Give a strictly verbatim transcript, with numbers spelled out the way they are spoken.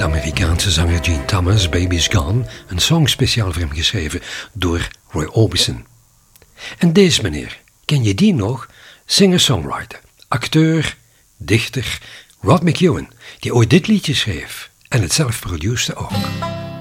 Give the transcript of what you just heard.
Amerikaanse zanger Gene Thomas, Baby's Gone, een song speciaal voor hem geschreven door Roy Orbison. En deze meneer, ken je die nog? Singer-songwriter, acteur, dichter, Rod McEwen, die ooit dit liedje schreef en het zelf produceerde ook.